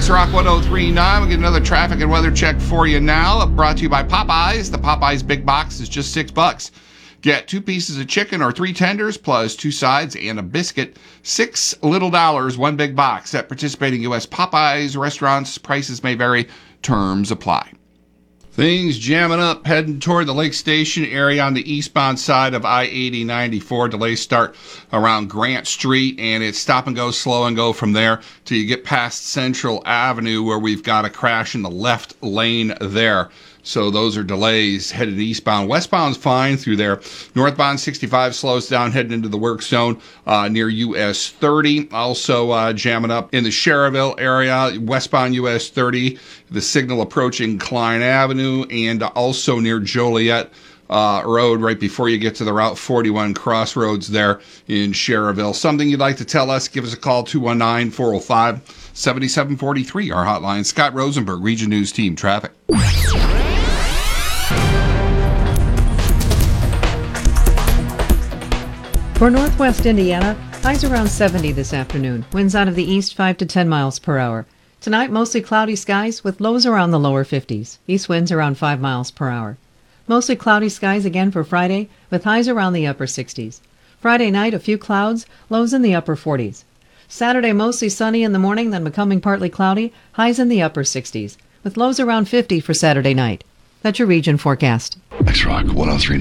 X-Rock 1039. We'll get another traffic and weather check for you now. Brought to you by Popeyes. The Popeyes Big Box is just $6. Get 2 pieces of chicken or 3 tenders plus 2 sides and a biscuit. $6 little, 1 big box. At participating U.S. Popeyes restaurants, prices may vary. Terms apply. Things jamming up, heading toward the Lake Station area on the eastbound side of I-80-94. Delays start around Grant Street, and it's stop and go, slow and go from there till you get past Central Avenue, where we've got a crash in the left lane there. So those are delays headed eastbound. Westbound's fine through there. Northbound 65 slows down heading into the work zone near US 30. Also jamming up in the Cherville area. Westbound US 30, the signal approaching Klein Avenue, and also near Joliet Road right before you get to the Route 41 crossroads there in Cherville. Something you'd like to tell us, give us a call, 219-405-7743, our hotline. Scott Rosenberg, Region News Team Traffic. For northwest Indiana, highs around 70 this afternoon. Winds out of the east 5 to 10 miles per hour. Tonight, mostly cloudy skies with lows around the lower 50s. East winds around 5 miles per hour. Mostly cloudy skies again for Friday with highs around the upper 60s. Friday night, a few clouds, lows in the upper 40s. Saturday, mostly sunny in the morning, then becoming partly cloudy, highs in the upper 60s, with lows around 50 for Saturday night. That's your region forecast. X-Rock 103.